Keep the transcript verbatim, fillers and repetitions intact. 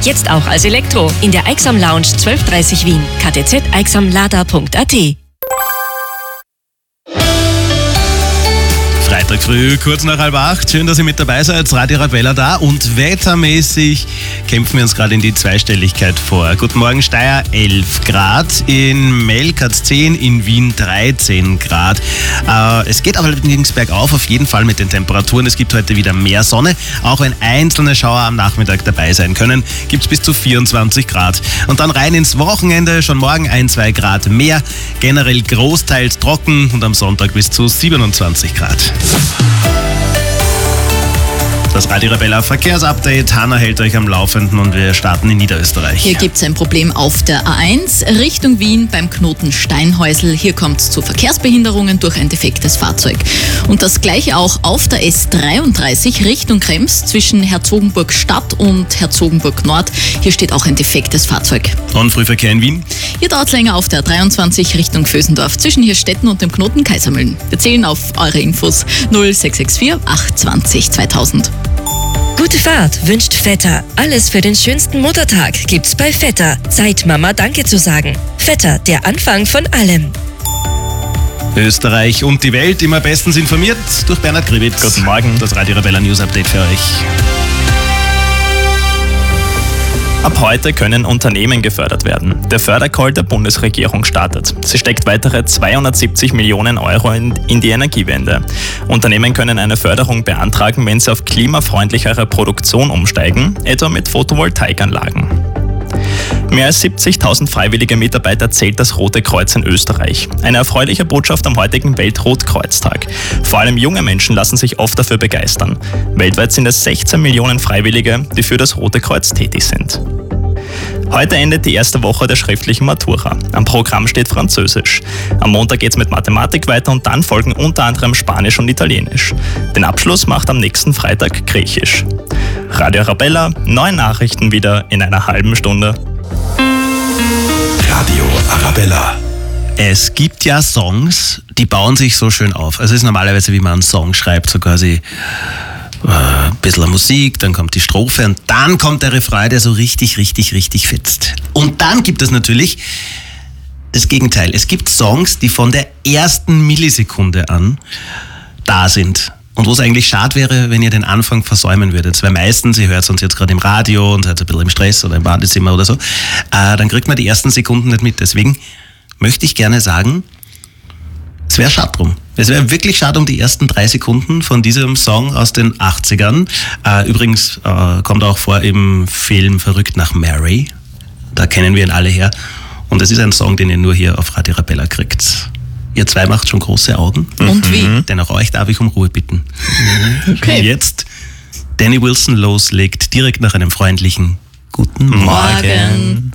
Jetzt auch als Elektro in der Aixam Lounge zwölf dreißig Wien. k t z aixamlada punkt a t. Freitag früh, kurz nach halb acht. Schön, dass ihr mit dabei seid. Radio Arabella da und wettermäßig kämpfen wir uns gerade in die Zweistelligkeit vor. Guten Morgen, Steyr elf Grad, in Melk hat es zehn, in Wien dreizehn Grad. Äh, es geht aber allerdings bergauf, auf jeden Fall mit den Temperaturen. Es gibt heute wieder mehr Sonne. Auch wenn einzelne Schauer am Nachmittag dabei sein können, gibt es bis zu vierundzwanzig Grad. Und dann rein ins Wochenende, schon morgen ein, zwei Grad mehr. Generell großteils trocken und am Sonntag bis zu siebenundzwanzig Grad. Das Radio Arabella Verkehrsupdate. Hanna hält euch am Laufenden und wir starten in Niederösterreich. Hier gibt es ein Problem auf der A eins Richtung Wien beim Knoten Steinhäusl. Hier kommt es zu Verkehrsbehinderungen durch ein defektes Fahrzeug. Und das gleiche auch auf der S dreiunddreißig Richtung Krems zwischen Herzogenburg Stadt und Herzogenburg Nord. Hier steht auch ein defektes Fahrzeug. Und Frühverkehr in Wien? Hier dauert es länger auf der dreiundzwanzig Richtung Vösendorf zwischen Hirstetten und dem Knoten Kaisermühlen. Wir zählen auf eure Infos null sechs sechs vier acht zwanzig zweitausend. Gute Fahrt wünscht Vetter. Alles für den schönsten Muttertag gibt's bei Vetter. Zeit, Mama Danke zu sagen. Vetter, der Anfang von allem. Österreich und die Welt immer bestens informiert durch Bernhard Gribitz. Guten Morgen. Das Radio Arabella News Update für euch. Ab heute können Unternehmen gefördert werden. Der Fördercall der Bundesregierung startet. Sie steckt weitere zweihundertsiebzig Millionen Euro in, in die Energiewende. Unternehmen können eine Förderung beantragen, wenn sie auf klimafreundlichere Produktion umsteigen, etwa mit Photovoltaikanlagen. Mehr als siebzigtausend freiwillige Mitarbeiter zählt das Rote Kreuz in Österreich. Eine erfreuliche Botschaft am heutigen Weltrotkreuztag. Vor allem junge Menschen lassen sich oft dafür begeistern. Weltweit sind es sechzehn Millionen Freiwillige, die für das Rote Kreuz tätig sind. Heute endet die erste Woche der schriftlichen Matura. Am Programm steht Französisch. Am Montag geht's mit Mathematik weiter und dann folgen unter anderem Spanisch und Italienisch. Den Abschluss macht am nächsten Freitag Griechisch. Radio Arabella, neue Nachrichten wieder in einer halben Stunde. Radio Arabella. Es gibt ja Songs, die bauen sich so schön auf. Also es ist normalerweise, wie man einen Song schreibt, so quasi äh, ein bisschen Musik, dann kommt die Strophe und dann kommt der Refrain, der so richtig, richtig, richtig fetzt. Und dann gibt es natürlich das Gegenteil. Es gibt Songs, die von der ersten Millisekunde an da sind. Und wo es eigentlich schade wäre, wenn ihr den Anfang versäumen würdet. Weil meistens, ihr hört es uns jetzt gerade im Radio und seid ein bisschen im Stress oder im Badezimmer oder so, äh, dann kriegt man die ersten Sekunden nicht mit. Deswegen möchte ich gerne sagen, es wäre schade drum. Es wäre wirklich schade um die ersten drei Sekunden von diesem Song aus den achtzigern. Äh, übrigens äh, kommt auch vor im Film Verrückt nach Mary. Da kennen wir ihn alle her. Und es ist ein Song, den ihr nur hier auf Radio Arabella kriegt. Ihr zwei macht schon große Augen. Und wie? Denn auch euch darf ich um Ruhe bitten. Okay. Und jetzt, Danny Wilson loslegt direkt nach einem freundlichen Guten Morgen. Morgen.